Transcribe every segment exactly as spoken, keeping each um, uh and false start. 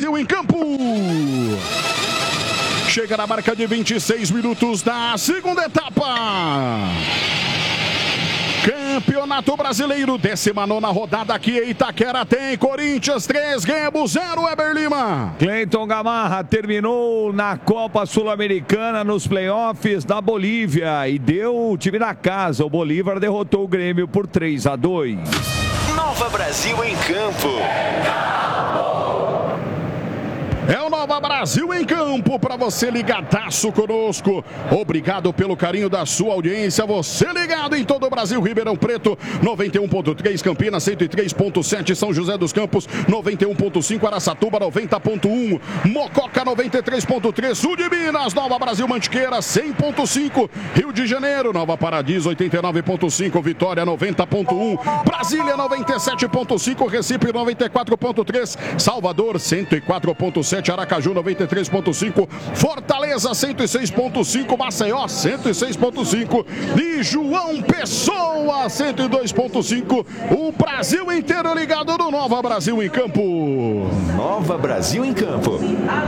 Brasil em campo. Chega na marca de vinte e seis minutos da segunda etapa. Campeonato Brasileiro, décima nona rodada aqui em Itaquera, tem Corinthians três, Remo zero, Weber Lima. Cleiton Gamarra terminou na Copa Sul-Americana nos playoffs da Bolívia e deu o time da casa. O Bolívar derrotou o Grêmio por três a dois. Nova Brasil em campo. É o Nova Brasil em campo para você ligadaço conosco. Obrigado pelo carinho da sua audiência. Você ligado em todo o Brasil. Ribeirão Preto, noventa e um ponto três. Campinas, cento e três ponto sete. São José dos Campos, noventa e um ponto cinco. Araçatuba, noventa ponto um. Mococa, noventa e três ponto três. Sul de Minas, Nova Brasil Mantiqueira, cem ponto cinco. Rio de Janeiro, Nova Paradiso, oitenta e nove ponto cinco. Vitória, noventa ponto um. Brasília, noventa e sete ponto cinco. Recife, noventa e quatro ponto três. Salvador, cento e quatro ponto sete. Aracaju, noventa e três ponto cinco. Fortaleza, cento e seis ponto cinco. Maceió, cento e seis ponto cinco. E João Pessoa, cento e dois ponto cinco. O Brasil inteiro ligado no Nova Brasil em campo. Nova Brasil em campo.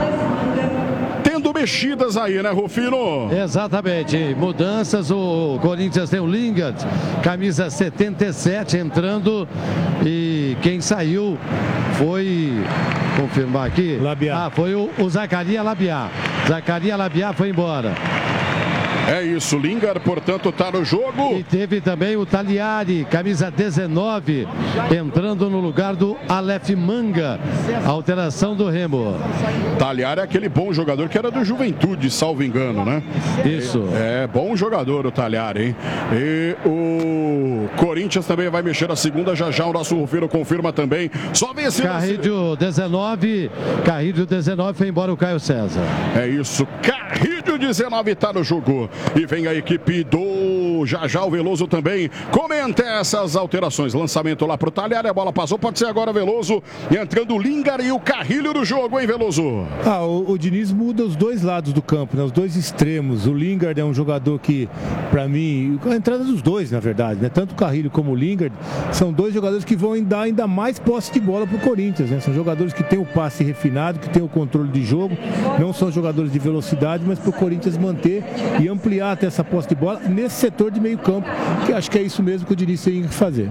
Tendo mexidas aí, né, Rufino? Exatamente, mudanças. O Corinthians tem o Lingard, camisa setenta e sete, entrando, e quem saiu foi, confirmar aqui, Labiá. Ah, foi o, o Zacarias Labiá. Zacarias Labiá foi embora. É isso, Lingard, portanto, está no jogo. E teve também o Taliari, camisa dezenove, entrando no lugar do Aleph Manga. Alteração do Remo. Taliari é aquele bom jogador que era do Juventude, salvo engano, né? Isso. É, é bom jogador o Taliari, hein? E o Corinthians também vai mexer a segunda, já já o nosso Rufino confirma também. Só vê se... Carrídio dezenove, Carrídio dezenove, foi embora o Caio César. É isso, Carrídio dezenove está no jogo. E vem a equipe do Jajá, o Veloso também comenta essas alterações. Lançamento lá pro Talhari, a bola passou, pode ser agora Veloso. E entrando o Lingard e o Carrilho do jogo, hein, Veloso? Ah, o, o Diniz muda os dois lados do campo, né? Os dois extremos. O Lingard é um jogador que, para mim, a entrada dos dois, na verdade, né? Tanto o Carrilho como o Lingard são dois jogadores que vão dar ainda mais posse de bola pro Corinthians, né? São jogadores que têm o passe refinado, que têm o controle de jogo. Não são jogadores de velocidade, mas pro Corinthians manter e ampliar até essa posse de bola nesse setor de meio campo, que acho que é isso mesmo que o Diniz tem que fazer.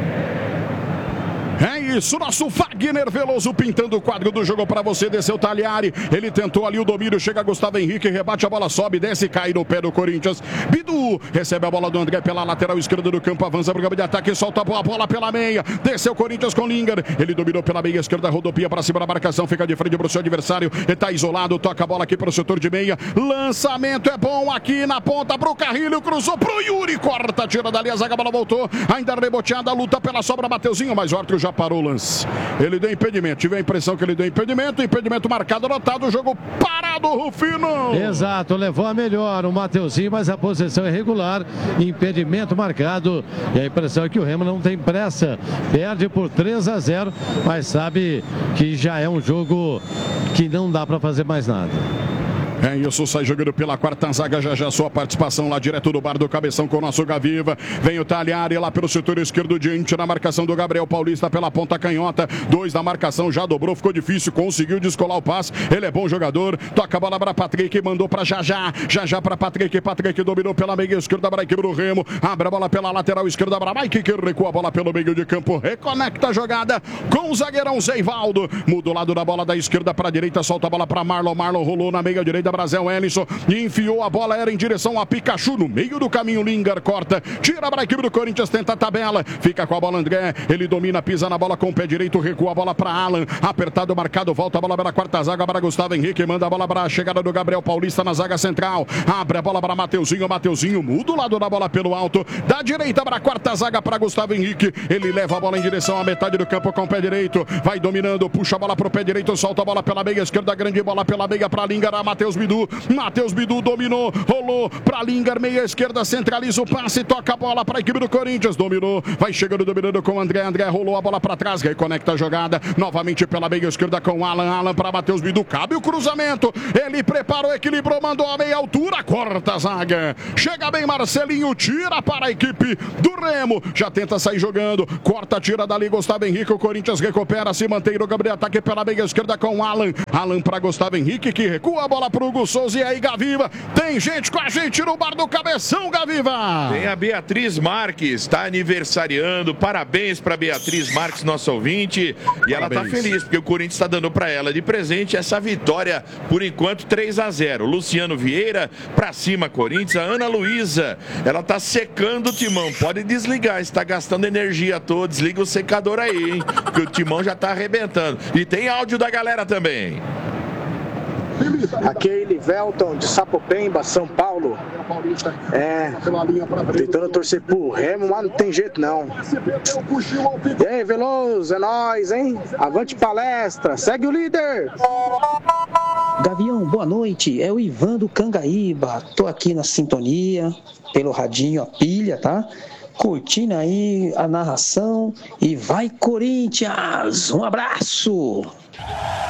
É isso, nosso Wagner Veloso pintando o quadro do jogo para você, desceu o Taliari, ele tentou ali o domínio, chega Gustavo Henrique, rebate a bola, sobe, desce, cai no pé do Corinthians. Bidu recebe a bola do André pela lateral esquerda do campo, avança para o campo de ataque, solta a bola, bola pela meia, desceu o Corinthians com Lingard, ele dominou pela meia esquerda, rodopia para cima da marcação, fica de frente para o seu adversário, está isolado, toca a bola aqui para o setor de meia, lançamento é bom aqui na ponta para o Carrilho, cruzou para o Yuri, corta, tira dali, a zaga, a bola voltou, ainda reboteada, luta pela sobra, Mateuzinho, mas o árbitro já parou o lance. Ele deu impedimento. Tive a impressão que ele deu impedimento. Impedimento marcado, anotado. O jogo parado, Rufino. Exato, levou a melhor o Mateuzinho, mas a posição é irregular. Impedimento marcado. E a impressão é que o Remo não tem pressa. Perde por três a zero, mas sabe que já é um jogo que não dá para fazer mais nada. É isso, sai jogando pela quarta zaga, já já sua participação lá direto do bar do Cabeção com o nosso Gaviva. Vem o Talhari lá pelo setor esquerdo diante na marcação do Gabriel Paulista pela ponta canhota. Dois na marcação, já dobrou, ficou difícil, conseguiu descolar o passe. Ele é bom jogador, toca a bola para Patrick, mandou para Jajá. Jajá para Patrick, Patrick dominou pela meia esquerda para a equipe do Remo. Abre a bola pela lateral esquerda para Mike, que recua a bola pelo meio de campo. Reconecta a jogada com o zagueirão Zeivaldo. Muda o lado da bola da esquerda para a direita, solta a bola para Marlon. Marlon rolou na meia direita. Brasil Ellison e enfiou a bola, era em direção a Pikachu, no meio do caminho, Lingard corta, tira para a equipe do Corinthians, tenta a tabela, fica com a bola André, ele domina, pisa na bola com o pé direito, recua a bola para Alan, apertado, marcado, volta a bola para a quarta zaga, para Gustavo Henrique, manda a bola para a chegada do Gabriel Paulista na zaga central, abre a bola para Mateuzinho, Mateuzinho muda o lado da bola pelo alto, da direita para a quarta zaga para Gustavo Henrique, ele leva a bola em direção à metade do campo com o pé direito, vai dominando, puxa a bola para o pé direito, solta a bola pela meia esquerda, grande bola pela meia para Lingard, Matheus Bidu. Matheus Bidu dominou, rolou para Lingard, meia esquerda, centraliza o passe, toca a bola para a equipe do Corinthians. Dominou, vai chegando, dominando com o André. André rolou a bola para trás, reconecta a jogada. Novamente pela meia esquerda com o Alan. Alan para Matheus Bidu. Cabe o cruzamento. Ele preparou, equilibrou, mandou a meia altura. Corta a zaga. Chega bem Marcelinho, tira para a equipe do Remo. Já tenta sair jogando. Corta, tira dali Gustavo Henrique. O Corinthians recupera, se mantém no Gabriel. Ataque pela meia esquerda com o Alan. Alan para Gustavo Henrique, que recua a bola para o Hugo Souza. E aí, Gaviva, tem gente com a gente no bar do Cabeção, Gaviva. Tem a Beatriz Marques, está aniversariando. Parabéns para Beatriz Marques, nossa ouvinte. E ela está feliz, porque o Corinthians está dando para ela de presente essa vitória, por enquanto, três a zero. Luciano Vieira, para cima, Corinthians. A Ana Luísa, ela está secando o timão. Pode desligar, está gastando energia toda. Desliga o secador aí, hein? Porque o timão já está arrebentando. E tem áudio da galera também. Aqui é Elivelton de Sapopemba, São Paulo. É, tentando torcer pro Remo, mas não tem jeito não. E aí, Veloso, é nóis, hein? Avante palestra, segue o líder. Gavião, boa noite. É o Ivan do Cangaíba. Tô aqui na sintonia, pelo radinho, a pilha, tá? Curtindo aí a narração. E vai, Corinthians! Um abraço!